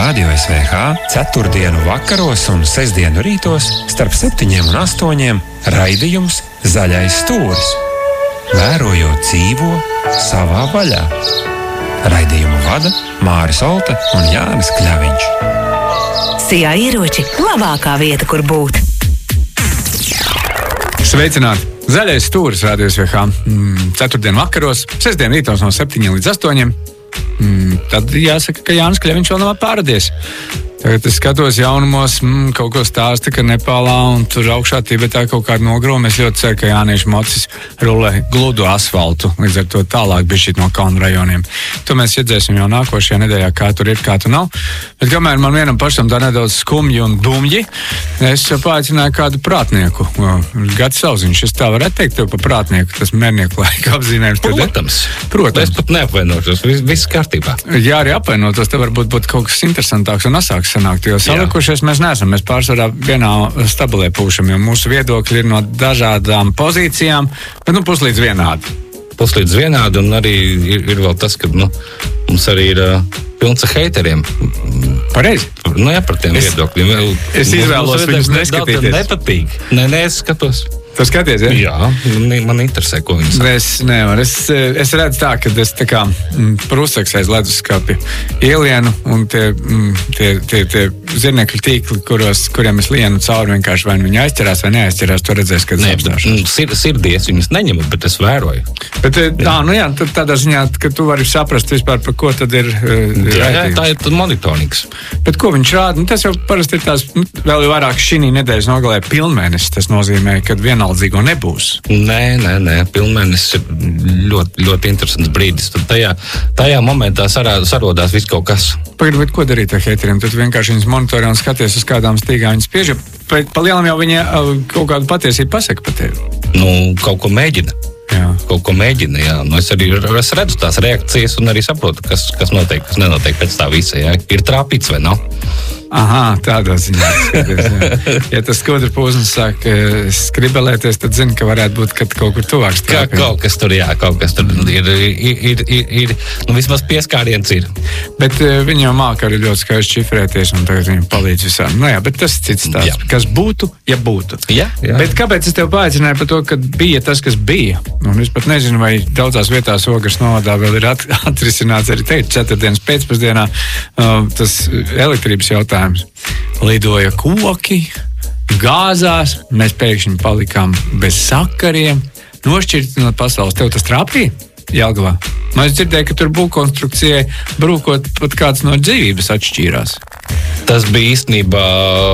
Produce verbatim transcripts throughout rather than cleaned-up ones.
Radio S V H ceturtdienu vakaros un sestdienu rītos starp septiņiem un astoņiem raidījums Zaļais stūris. Vērojot dzīvo savā vaļā. Raidījumu vada Māris Olta un Jānis Kļaviņš. Sijā ieroči – labākā vieta, kur būt. Sveicināti! Zaļais stūris Radio S V H. Ceturtdien vakaros, sestdien rītos no septiņiem līdz astoņiem. Tad jāsaka, ka Jānis Kļaviņš vēl nav pāradies. Tagad es skatos jaunumos, mm, kaut ko stāsta, ka Nepālā un tur augšā Tibetā kaut kāda nogroma. Es ļoti ceru, ka Jāniešu mocis rulē gludu asfaltu, līdz ar to tālāk bišķīt no kalnu rajoniem. To mēs iedzēsim jau nākošajā nedēļā, kā tur ir, kā tu nav. Bet kamēr man vienam pašam tā nedaudz skumji un dumji, es paaicināju kādu prātnieku. Gats Sauziņš, es tā varētu teikt tev pa prātnieku, tas mērnieku laika apzīmējums. Protams. Protams. Es pat neapvainošos, viss, viss kārtībā. Jā, arī apvainotos, te varbūt būtu kaut kas interesantāks un asāks sanākt, jo salikušies mēs neesam. Mēs pārsvarā vienā stabilē pūšam, jo mūsu viedokļi ir no dažādām pozīcijām, bet nu puslīdz vienādi. Puslīdz vienādi, un arī ir, ir vēl tas, ka nu, mums arī ir uh, pilns ar heiteriem. Pareizi. Nu jā, par tiem es, viedokļiem. Es izvēlos viņus neskatīties. Nepatīk. Nē, nē, es skatos. Tu skaties, ja? Jā, man, man interesē, ko viņi saka. Es nevaru. Es, es redzu tā, ka es tā kā prusaks aiz leduskapja ielienu, un tie, tie, tie, tie zirnekļu tīkli, kuros, kuriem es lienu cauri, vienkārši vai viņi aizķerās vai neaizķerās, to redzēs, kad es apstāšu. Sir, sirdies viņus neņemu, bet es vēroju. Bet tā, nu jā, tad tādā ziņā, ka tu vari saprast vispār, par ko tad ir jā, jā, tā ir monitorings. Bet ko viņš rāda? Nu, tas jau parasti ir tās, nu, vēl vairāk šī nedēļas nogalē pilnmēnesis. Tas nozīmē, ka vienaldzīgo nebūs. Nē, nē, nē. Pilnmēnesis ir ļoti, ļoti interesants brīdis. Tad tajā, tajā momentā sarā, sarodās viss kaut kas. Pagad, bet ko darīt ar heiteriem? Tad vienkārši viņas monitorē un skaties uz kādām stīgām viņas spiež. Pa, pa lielam jau viņa kaut kādu patiesību pasaka par tevi. Nu, kaut ko mēģina. Jā. Kaut ko mēģina, jā. Nu, es arī es redzu tās reakcijas un arī saprotu, kas, kas notiek, kas nenotiek pēc tā visa, jā. Ir trāpīts vai nav? Aha, tādā ziņā. Skaties, ja tas skudra pūznis sāk skribelēties, tad zini, ka varētu būt, ka kaut kur tuvāk strāpīt. Ka, kaut kas tur, jā, kaut kas tur ir, ir, ir, ir, ir nu vismaz pieskāriens ir. Bet uh, viņi jau māka arī ļoti skaisti šifrēties un tagad viņam palīdz visām. Nu jā, bet tas cits tāds, kas būtu, ja būtu. Jā, jā. Bet kāpēc es tev paaicināju par to, ka bija tas, kas bija? Un es pat nezinu, vai daudzās vietās Ogres novadā vēl ir at, atrisināts arī teikt ceturtdienas pēcpusdienā uh, tas elektrības jautājums. Lidoja koki, gāzās, mēs pēkšņi palikām bez sakariem, nošķirti no pasaules. Tev tas trāpīja Jelgavā? Man es dzirdēju, ka tur būvkonstrukcijai brūkot pat kāds no dzīvības atšķīrās. Tas bija īstenībā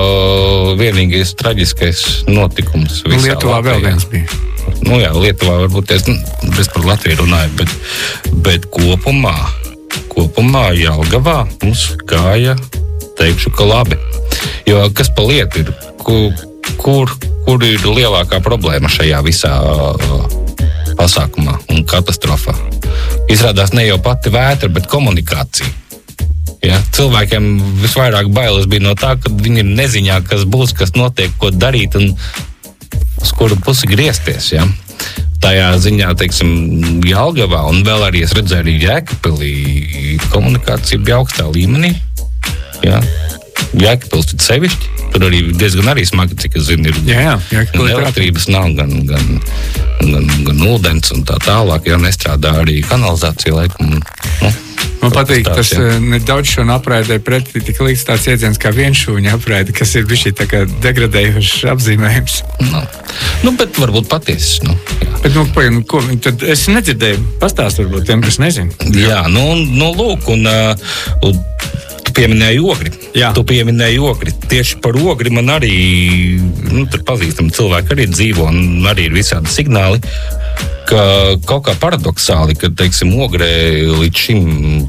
vienīgais traģiskais notikums visā Lietuvā Latvijā. Vēl viens bija. Nu jā, Lietuvā varbūt es, es par Latviju runāju, bet, bet kopumā, kopumā Jelgavā mums gāja, teikšu, ka labi. Jo kas pa lietu ir, kur, kur, kur ir lielākā problēma šajā visā uh, pasākumā un katastrofā? Izrādās ne jau pati vētra, bet komunikācija. Ja? Cilvēkiem visvairāk bailes bija no tā, ka viņi ir neziņā, kas būs, kas notiek, ko darīt un uz kuru pusi griezties. Ja? Tajā ziņā, teiksim, Jelgavā un vēl arī es redzēju arī Jēkabpilī komunikācija bija augstā līmenī. Jā, Jēkabpils ir sevišķi, tur arī diezgan arī smagi, cik es zinu, ir jā, jā, gan elektrības nav, gan, gan, gan, gan ūdens un tā tālāk, jā, nestrādā arī kanalizācija laikam. Nu, man patīk, tas nedaudz šo apraidē pretī tik līdz tāds iedziens kā vienšūņa apraide, kas ir bišķi tā kā degradējušs apzīmējums. Nu, nu bet varbūt patiesis, nu, jā. Bet, nu, nu, ko, tad es nedzirdēju, pastāst varbūt tiem, kas nezinu. Jā, nu, nu lūk, un, un tu pieminēji Ogri. Jā. Tu pieminēji Ogri. Tieši par Ogri man arī, nu, tur pazīstami cilvēki arī dzīvo un arī ir visādi signāli, ka kaut kā paradoksāli, ka, teiksim, Ogrē līdz šim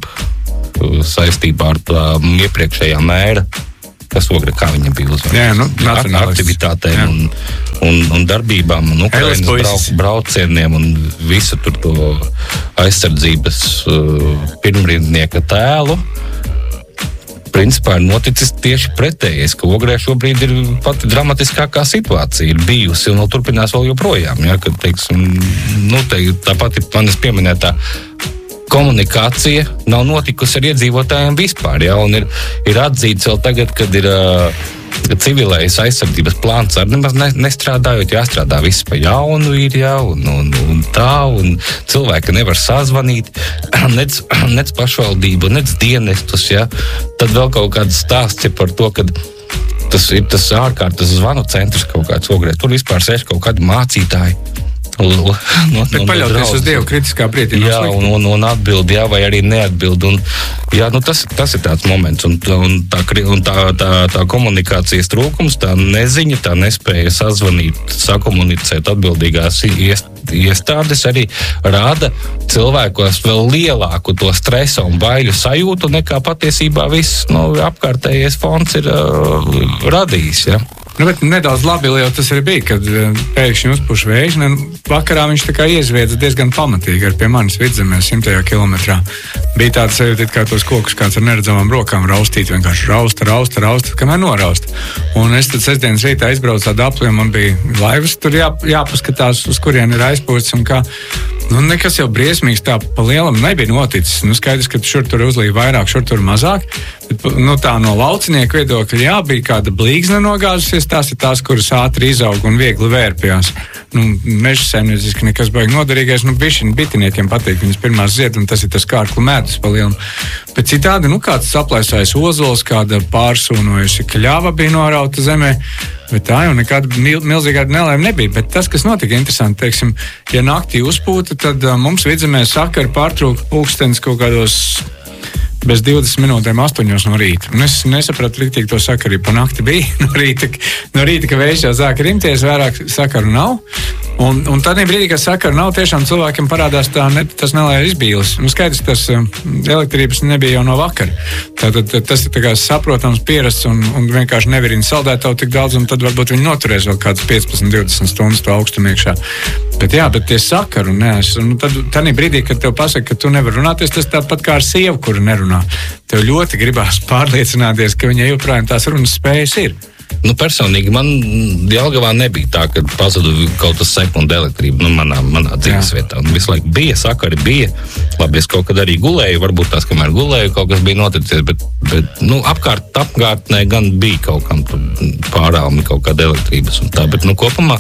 saistībā ar tā iepriekšējā mēra, kas Ogre, kā viņa bija uzvārds, nu, aktivitātēm un, un, un darbībām un Ukrainas brauc, braucieniem un visu tur to aizsardzības uh, pirmrindnieka tēlu. Principā ir noticis tieši pretējais, ka Ogrē šobrīd ir pati dramatiskākā situācija ir bijusi un vēl turpinās vēl joprojām. Ja, kad, teiksim, nu, te, tā pati manis pieminētā komunikācija nav notikusi ar iedzīvotājiem vispār, ja, un ir, ir atzīts vēl tagad, kad ir uh, civilējas aizsardzības plāns ar nemaz ne, nestrādājot, jāstrādā viss pa jaunu ir, ja, un, un, un tā, un cilvēki nevar sazvanīt, nec, nec pašvaldību, nec dienestus, ja, tad vēl kaut kāds stāsts ir par to, kad tas ir tas ārkārtas zvanu centrs kaut kāds ogrē, tur vispār sēž kaut kādi mācītāji. No, no, Bet paļauties uz Dievu kritiskā prietī. Jā, un, un, un atbild, jā, vai arī neatbild. Un, jā, nu tas, tas ir tāds moments, un, un, tā, un tā, tā, tā komunikācijas trūkums, tā neziņa, tā nespēja sazvanīt, sakomunicēt atbildīgās iest, iestādes arī rada cilvēkos vēl lielāku to stresa un baiļu sajūtu, nekā patiesībā viss nu, apkārtējais fons ir uh, radījis, ja. Nu, bet nedaudz labi jau tas arī bija, kad pēkšņi uzpuš vējš, un vakarā viņš tā kā iezviedza diezgan pamatīgi ar pie manis vidzemē simtajā kilometrā. Bija tāds sajūta, kā tos kokus kāds ar neredzamām rokām raustīt, vienkārši rausta, rausta, rausta, kamēr norausta. Un es tad sestdienas rītā aizbraucu tādu apli, un man bija laivas, tur jā, jāpaskatās, uz kurien ir aizpūsts un kā. Nu, nekas jau briesmīgs tā pa lielam nebija noticis. Nu, skaidrs, ka šur tur uzlīja vairāk, šur tur mazāk. Bet, nu, tā no laucinieku viedokļa, jā, bija kāda blīgsne nogāzusies, tās ir tās, kuras ātri izaug un viegli vērpjās. Nu, meža saimnieciski nekas baigi noderīgais, nu, bišķiņi bitiniekiem patīk, viņas pirmās zied, un tas ir tas kārklu mēdus pa lielam. Bet citādi, nu, kāds aplaisājis ozols, kāda pārsūnojusi kļava bija norauta zemē, bet tā jau nekāda mil, milzīgā nelēma nebija. Bet tas, kas notika interesanti, teiksim, ja naktī uzpūta, tad uh, mums vidzemē sakari pārtrūka pulkstenis kaut kādos bez divdesmit minūtēm astoņos no rīta. Un es nesapratu riktīgi to sakarību. Pa nakti bija no rīta, no rīta ka vējš jau sāka rimties, vairāk sakaru nav. Un, un tādiem brīdī, kad sakaru nav, tiešām cilvēkiem parādās tā, ne, tas nelēja izbīles. Un skaidrs, tas um, elektrības nebija jau no vakara. Tātad tas ir tā kā saprotams, pierasts un, un vienkārši nevirina saldētavu tik daudz, un tad varbūt viņi noturēs vēl kādas piecpadsmit divdesmit stundas to augstumu iekšā. Bet jā, bet tie sakaru, nē, es, un tad tādā brīdī, kad tev pasaka, ka tu nevari runāties, tas tāpat kā ar sievu, kura nerunā. Tev ļoti gribās pārliecināties, ka viņai joprojām tās runas spējas ir. Nu, personīgi man Jelgavā nebija tā, ka pazuda kaut kas sekunda elektrība nu, manā, manā dzīves vietā. Un visu laiku bija, sakari bija. Labi, es kaut kad arī gulēju, varbūt tās, kamēr gulēju, kaut kas bija noticies, bet, bet nu, apkārt, apkārtnē gan bija kaut kam pārāmi kaut kāda elektrības un tā, bet nu, kopumā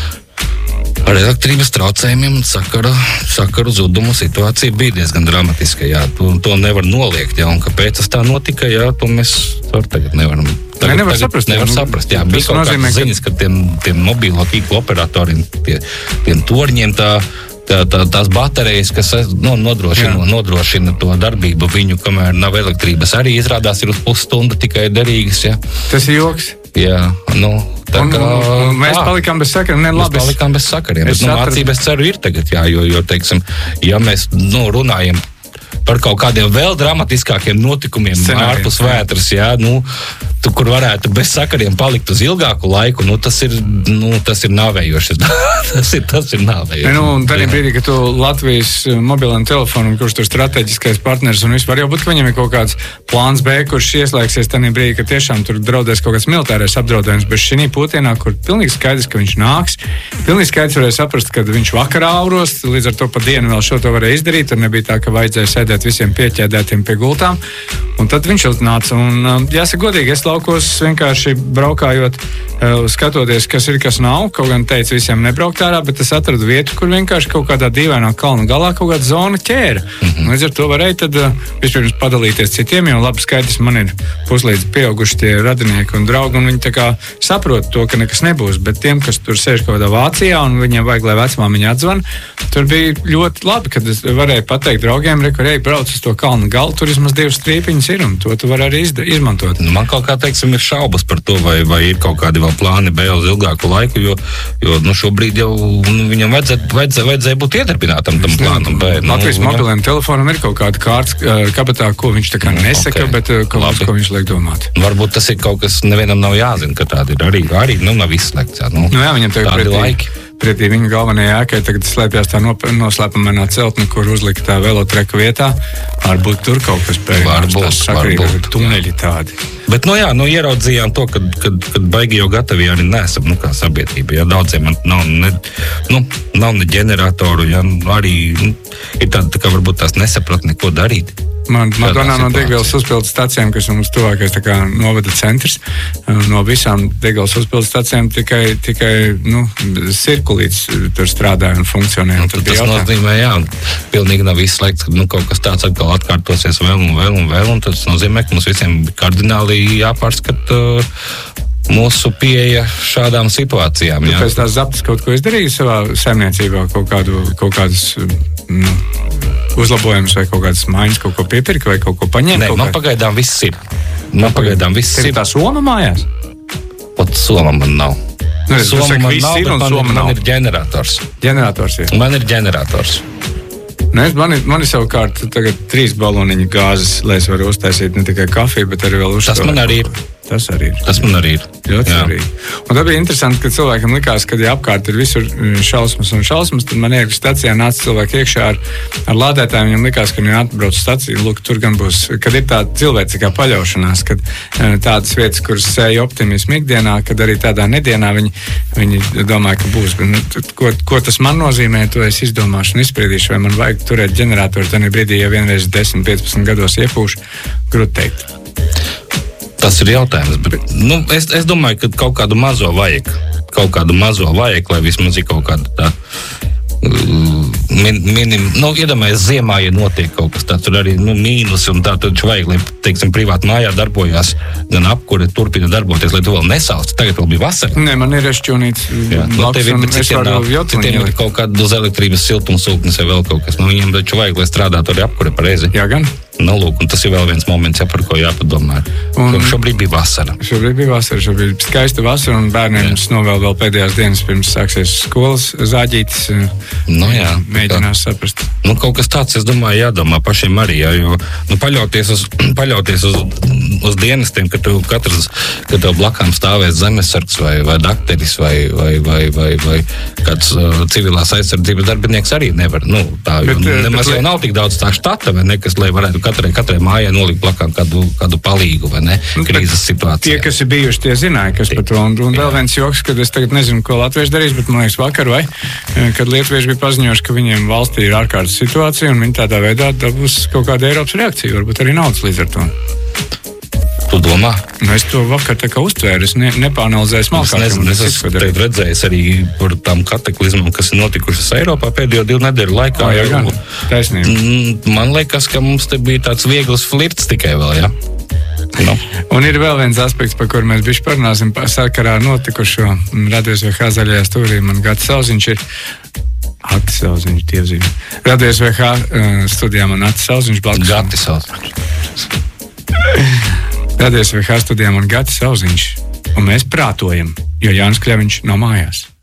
ar elektrības traucējumiem un sakaru, sakaru zudumu situācija bija diezgan dramatiska, jā, to, to nevar noliegt, jā, un kāpēc tas tā notika, jā, to mēs tagad nevaram. Tagad, ne, nevar tagad saprast, nevar jā, saprast, jā, bija kaut nozīmē, kādas ziņas, ka tiem, tiem mobilo tīklu operatoriem, tie, tiem torņiem tā, tā, tā, tās baterijas, kas nu, nodrošina, nodrošina to darbību viņu, kamēr nav elektrības, arī izrādās ir uz pusstundu tikai derīgas, jā. Tas ir joks. Jā, nu, tā un, kā... Un, un mēs tā. palikām bez sakariem, ne labi. Mēs palikām bez sakariem, bet nu, atradu... mācība, es ceru, ir tagad, jā, jo, jo teiksim, ja mēs, nu, runājam par kaut kādiem vēl dramatiskākiem notikumiem Scenāriem, ārpus vētras, jā, nu, tu, kur varētu bez sakariem palikt uz ilgāku laiku, nu, tas ir, nu, tas ir nāvējoši. tas ir, tas ir nāvējoši. Nu, un tādā brīdī, ka tu Latvijas mobiliem telefonam, kurš tur strateģiskais partners un vispār, jau būt, ka viņam ir kaut kāds plāns B, kurš ieslēgsies tādā brīdī, ka tiešām tur draudēs kaut kāds militārais apdraudējums, bet šī pūtienā, kur pilnīgi skaidrs, ka viņš nāks, pilnīgi skaidrs varēja saprast, ka viņš vakarā auros, līdz ar to pa dienu vēl šo to varēja izdarīt, un nebija tā, ka vajadzēja sēdēt visiem pieķēdētiem pie gultām, un tad viņš jau nāca, un jāsaka godīgi, es laukos vienkārši braukājot, skatoties, kas ir, kas nav, kaut gan teica visiem nebraukt ārā, bet es atradu vietu, kur vienkārši kaut kādā dīvainā kalna galā kaut kāda zona ķēra. Mm-hmm. Līdz ar to varēja tad vispirms padalīties citiem, jo labi skaidrs man ir puslīdz pieauguši tie radinieki un draugi, un viņi tā kā saprot to, ka nekas nebūs, bet tiem, kas tur sēž kaut kādā Vācijā un viņiem vajag, lai vecmāmiņa atzvan, tur bija ļoti labi, kad es varēju pateikt draugiem, re, kur ej, brauc uz to kalnu galu, tur vismaz divas strīpiņas ir, un to tu vari arī izda, izmantot. Man kaut kā, teiksim, ir šaubas par to, vai, vai ir kaut kādi vēl plāni B uz ilgāku laiku, jo, jo nu, šobrīd jau nu, viņam vajadzēja, vajadzēja, vajadzēja būt iedarbinātam tam plānam B. Nu, Latvijas viņam... mobiliem telefonam ir kaut kāda kārts kabatā, ko viņš tā kā nesaka, okay. bet kaut kas, ko viņš liek domāt. Varbūt tas ir kaut kas, nevienam nav jāzina, ka tādi ir arī, arī nu, nav izslēgts. Jā, nu, nu jā, viņam tagad pretī, laiki. Pretī viņa galvenajā ēkai tagad slēpjās tā noslēpumainā celtne, kur uzlika tā velotreka vietā. Varbūt tur kaut kas pēc varbūt, varbūt, tuneļi tādi. Bet, nu jā, nu ieraudzījām to, kad, kad, kad baigi jau gatavi arī nesam, nu kā sabiedrība, ja daudziem nav ne, nu, nav ne ģeneratoru, ja arī nu, ir tāda, tā kā varbūt tās nesapratni, ko darīt. Man, Madonā no degvielas uzpildes stacijām, kas ir mums tuvākais tā kā novada centrs, no visām degvielas uzpildes stacijām tikai, tikai nu, cirkulīts tur strādāja un funkcionēja. Un tas nozīmē, jā, pilnīgi nav izslēgts, ka nu, kaut kas tāds atkal atkārtosies vēl un vēl un vēl, un tas nozīmē, ka mums visiem kardināli jāpārskata mūsu pieeja šādām situācijām. Tu pēc tās zaptas kaut ko izdarīji savā saimniecībā, kaut, kādu, kaut kādus nu, uzlabojumus vai kaut kādas maiņas, kaut ko piepirka vai kaut ko paņēma? Nē, man pagaidām viss ir. Man pagaidām viss ir. Ir tā soma mājās? Pat soma man nav. Nu, es soma saku, man viss nav, ir un man, soma man nav. ir ģenerators. Ģenerators ir. Man ir ģenerators. Nu, es, man, ir, man ir savukārt tagad trīs baloniņu gāzes, lai es varu uztaisīt ne tikai kafiju, bet arī vēl uzstāvēt. Tas man arī ir. Tas arī ir. Tas man arī ir. Ļoti svarīgi. Un tad bija interesanti, ka cilvēkam likās, ka ja apkārt ir visur šausmas un šausmas, tad man iergas stacijā nāca cilvēki iekšā ar, ar lādētājiem. Viņam likās, ka viņi atbrauc staciju, lūk, tur gan būs, kad ir tāda cilvēcīgā paļaušanās, kad tādas vietas, kuras sēja optimismu ikdienā, kad arī tādā nedienā viņi, viņi domāja, ka būs. Bet, nu, tad, ko, ko tas man nozīmē, to es izdomāšu un izspriedīšu, vai man vajag turēt ģeneratoru tajā brīdī, ja vienreiz desmit, piecpadsmit gados iepūšu, grūti teikt. Tas ir jautājums, bet nu, es, es domāju, ka kaut kādu mazo vajag. Kaut kādu mazo vajag, lai vismaz ir kaut kāda tā min, minim, nu, iedomājies ziemā, ja notiek kaut kas tāds, tur arī nu, mīnus un tā, tad vajag, lai, teiksim, privāti mājā darbojās, gan apkure turpina darboties, lai tu vēl nesauc. Tagad vēl bija vasara. Nē, man ir ešķūnīts blakus, un bet es varu jautlīņu. Citiem ir kaut kāda uz elektrības siltumsūknis vai vēl kaut kas. Nu, viņiem taču vajag, lai strādātu arī apkure pareizi. Jā, gan. Nu, lūk, un tas ir vēl viens moments, ja, par ko jāpadomā. Un šobrīd bija vasara. Šobrīd bija vasara, šobrīd bija skaista vasara, un bērniem mums novēl vēl pēdējās dienas pirms sāksies skolas zāģītis. Nu, jā, mēģinās tā. saprast. Nu, kaut kas tāds, es domāju, jādomā pašiem arī, jā, jo nu, paļauties, uz, paļauties uz, uz dienestiem, ka tev katrs, ka tev blakām stāvēs zemesargs vai, vai dakteris vai, vai, vai, vai, vai kāds uh, civilās aizsardzības darbinieks arī nevar. Nu, tā, bet, nemaz bet, jau nav tik daudz tā štata, vai ne, kas, lai varētu katrai, katrai mājai nolikt blakām kādu, kādu palīgu, vai ne, krīzes situācijā. Tie, kas ir bijuši, tie zināja, kas tie. Par to. Un, un vēl viens joks, kad es tagad nezinu, ko latvieši darīs, bet man liekas vakar vai, kad lietuvieši bija paziņojuši, ka viņiem valstī ir ārkārtas situācija, un viņi tādā veidā dabūs kaut kāda Eiropas reakcija, varbūt arī naudas līdz ar to. Tu domā? Nu, es to vakar tā kā uztvēru, es ne, nepāanalizēju smalkāk. Es nezinu, es esmu teikt redzējis arī par tām kataklizmām, kas ir notikušas Eiropā pēdējo divu nedēļu laikā. O, jā, gan, taisnība. Man liekas, ka mums te bija tāds viegls flirts tikai vēl, jā. No. Un ir vēl viens aspekts, par kuru mēs bišķi parunāsim sakarā notikušo Radios V H zaļajā stūrī. Man Gatis Sauziņš ir Ati Sauziņš, dievzīme. Radios V H studijā man Ati Sauziņš blakus. Gatis Sauziņš. Radios V H studijā man Gatis Sauziņš. Un mēs prātojam, jo Jānis Kļaviņš nav mājās.